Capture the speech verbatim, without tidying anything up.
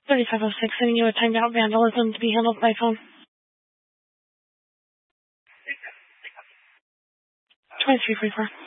thirty-five oh six, sending you a timed out vandalism to be handled by phone. twenty-three forty-four.